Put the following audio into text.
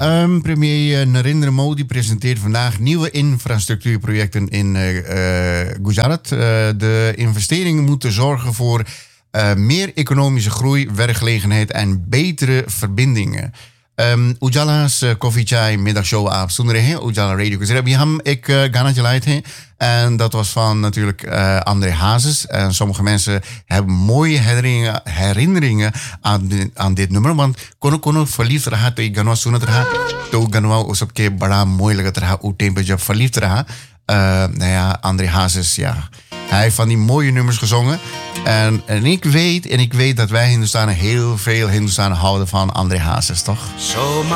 Premier Narendra Modi presenteert vandaag nieuwe infrastructuurprojecten in Gujarat. De investeringen moeten zorgen voor meer economische groei, werkgelegenheid en betere verbindingen. Ujala's Coffee Chai middagshow आप सुन रहे हैं Ujala Radio Gujarat. अभी हम एक गाना चलाए थे en dat was van natuurlijk André Hazes. En sommige mensen hebben mooie herinneringen aan dit nummer. Want कोनो verliefd रहा तो ये गाना सुनत रहा तो गाना वो सबके बड़ा मोय लगत रहा उस टाइम पे जब verliefd रहा. André Hazes, ja. Hij heeft van die mooie nummers gezongen. En ik weet dat wij Hindustanen heel veel Hindustanen houden van André Hazes, toch?